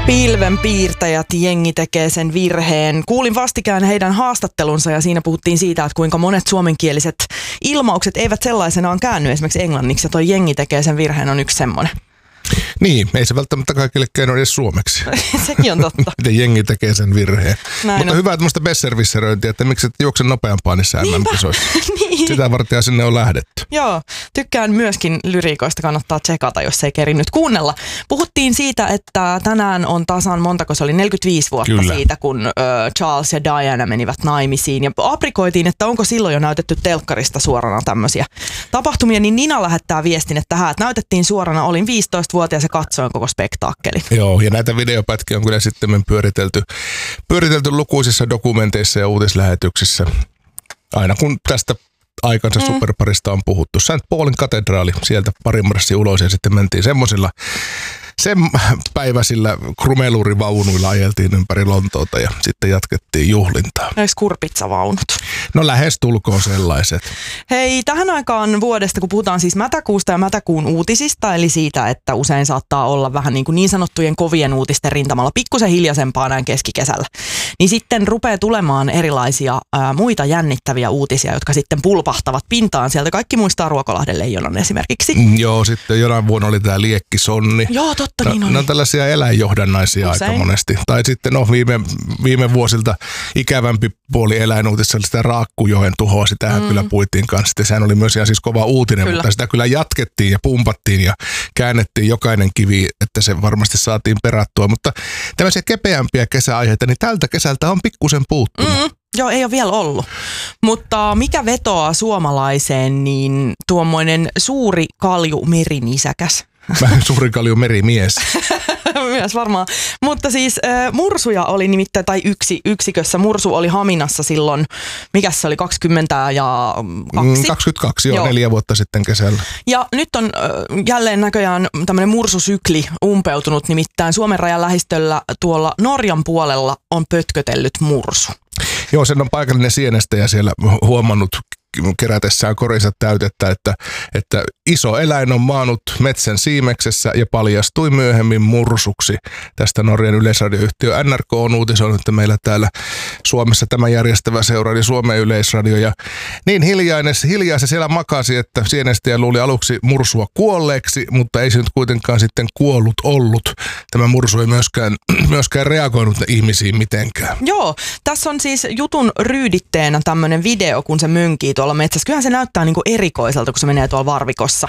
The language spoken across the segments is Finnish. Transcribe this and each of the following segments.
Pilvenpiirtäjät, jengi tekee sen virheen. Kuulin vastikään heidän haastattelunsa ja siinä puhuttiin siitä, että kuinka monet suomenkieliset ilmaukset eivät sellaisenaan käänny esimerkiksi englanniksi. Ja toi jengi tekee sen virheen on yksi semmoinen. Niin, ei se välttämättä kaikille käy edes suomeksi. Sekin on totta. Miten jengi tekee sen virheen. Näin Mutta on. hyvä tämmöistä besservisseröintiä, että miksi et juokse nopeampaa niissä MM-kisoissa. Niin. Sitä varten sinne on lähdetty. Joo, tykkään myöskin lyriikoista, kannattaa tsekata, jos ei kerinyt kuunnella. Puhuttiin siitä, että tänään on tasan montako se oli, 45 vuotta Kyllä. siitä, kun Charles ja Diana menivät naimisiin. Ja aprikoitiin, että onko silloin jo näytetty telkkarista suorana tämmöisiä tapahtumia, niin Nina lähettää viestin, että näytettiin suorana, olin 15-vuotias ja katsoin koko spektaakkelin. Joo, ja näitä videopätkiä on kyllä sitten pyöritelty lukuisissa dokumenteissa ja uutislähetyksissä. Aina kun tästä aikansa superparista on puhuttu. St. Paulin katedraali, sieltä pari marssia ulos ja sitten mentiin semmoisilla sen päiväisillä krumelurivaunuilla ajeltiin ympäri Lontoota ja sitten jatkettiin juhlintaa. Eikö kurpitsavaunut? No lähes tulkoon sellaiset. Hei, tähän aikaan vuodesta, kun puhutaan siis mätäkuusta ja mätäkuun uutisista, eli siitä, että usein saattaa olla vähän niin sanottujen kovien uutisten rintamalla pikkusen hiljaisempaa näin keskikesällä, niin sitten rupeaa tulemaan erilaisia muita jännittäviä uutisia, jotka sitten pulpahtavat pintaan sieltä. Kaikki muistaa Ruokolahden leijonan esimerkiksi. Joo, sitten jonain vuonna oli tämä liekkisonni. Joo, totta, niin oli. Ne on tällaisia eläinjohdannaisia Usein. aika monesti. Tai sitten viime vuosilta ikävämpi puoli eläinuutissa oli sitä Raakkujoen tuhoa. Sitähän kyllä puitiin kanssa. Sehän oli myös ihan siis kova uutinen, Kyllä. mutta sitä kyllä jatkettiin ja pumpattiin ja käännettiin jokainen kivi, että se varmasti saatiin perattua. Mutta tämmöisiä kepeämpiä kesäaiheita, niin tältä kesältä on pikkusen puuttunut. Joo, ei ole vielä ollut. Mutta mikä vetoaa suomalaiseen, niin tuommoinen suuri kalju merinisäkäs. Vähän suuri kalju merimies. Myös varmaan. Mutta siis mursuja oli nimittäin, tai yksikössä mursu oli Haminassa silloin, mikäs se oli, 22? 22, Joo. 4 vuotta sitten kesällä. Ja nyt on jälleen näköjään tämmöinen mursusykli umpeutunut, nimittäin Suomen rajan lähistöllä tuolla Norjan puolella on pötkötellyt mursu. Joo, sen on paikallinen sienestäjä siellä huomannut kerätessään korinsa täytettä, että iso eläin on maannut metsän siimeksessä ja paljastui myöhemmin mursuksi. Tästä Norjan yleisradioyhtiö NRK on uutisoinut, että meillä täällä Suomessa tämä järjestävä seura, eli Suomen Yleisradio. Ja niin hiljaa se siellä makasi, että sienestäjä luuli aluksi mursua kuolleeksi, mutta ei se nyt kuitenkaan sitten kuollut ollut. Tämä mursu ei myöskään reagoinut ihmisiin mitenkään. Joo, tässä on siis jutun ryyditteenä tämmöinen video, kun se mönkii tuolla metsässä. Kyllähän se näyttää niin kuin erikoiselta, kun se menee tuolla varvikossa.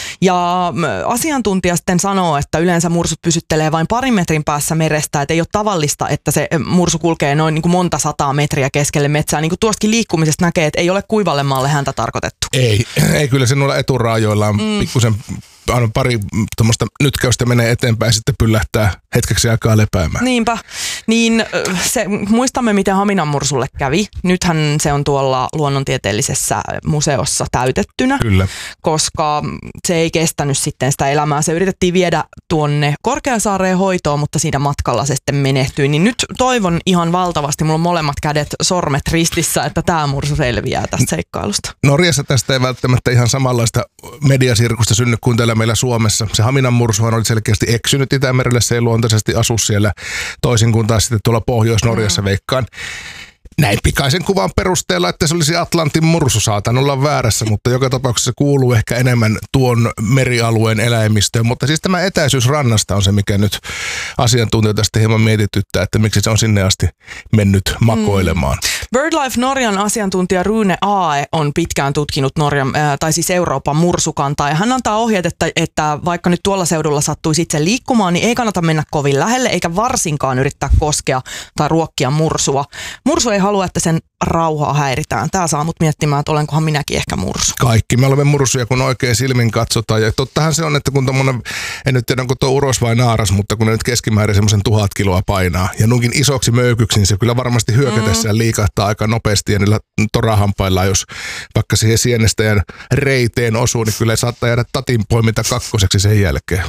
Ja asiantuntija sitten sanoo, että yleensä mursut pysyttelee vain 2 metrin päässä merestä, että ei ole tavallista, että se mursu kulkee noin niin kuin monta 100 metriä keskelle metsää. Niin kuin tuostakin liikkumisesta näkee, että ei ole kuivalle maalle häntä tarkoitettu. Ei kyllä se noilla eturaajoilla on pikkusen pari tuommoista nytkäystä menee eteenpäin ja sitten pyllähtää hetkeksi aikaa lepäämään. Niinpä. Niin muistamme, miten Haminan mursulle kävi. Nythän se on tuolla luonnontieteellisessä museossa täytettynä. Kyllä. Koska se ei kestänyt sitten sitä elämää. Se yritettiin viedä tuonne Korkeasaareen hoitoon, mutta siinä matkalla se sitten menehtyi. Niin nyt toivon ihan valtavasti, mulla on molemmat kädet, sormet ristissä, että tämä mursu selviää tästä seikkailusta. Norjassa tästä ei välttämättä ihan samanlaista mediasirkusta synny kuin täällä meillä Suomessa. Se Haminan mursuhan oli selkeästi eksynyt Itämerelle, se ei luontaisesti asu siellä toisin kuin taas sitten tuolla Pohjois-Norjassa veikkaan. Näin pikaisen kuvan perusteella, että se olisi Atlantin mursu, saatan olla väärässä, mutta joka tapauksessa kuuluu ehkä enemmän tuon merialueen eläimistöön. Mutta siis tämä etäisyys rannasta on se, mikä nyt asiantuntijoita sitten hieman mietityttää, että miksi se on sinne asti mennyt makoilemaan. BirdLife Norjan asiantuntija Rune Aae on pitkään tutkinut siis Euroopan mursukantaa ja hän antaa ohjeet, että vaikka nyt tuolla seudulla sattuisi itse liikkumaan, niin ei kannata mennä kovin lähelle eikä varsinkaan yrittää koskea tai ruokkia mursua. Mursu ei halua, että sen rauhaa häiritään. Tämä saa mut miettimään, että olenkohan minäkin ehkä mursu. Kaikki me olemme mursuja, kun oikein silmin katsotaan. Ja tottahan se on, että kun tommonen, en nyt tiedä onko tuo uros vai naaras, mutta kun ne nyt keskimäärin semmoisen 1000 kiloa painaa ja nunkin isoksi möykyksi, niin se kyllä varmasti hyökätessään liikahtaa aika nopeasti ja niillä torahampailla, jos vaikka siihen sienestäjän reiteen osuu, niin kyllä saattaa jäädä tatin poiminta 2 sen jälkeen.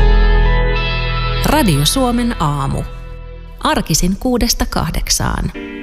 Radio Suomen aamu. Arkisin 6–8.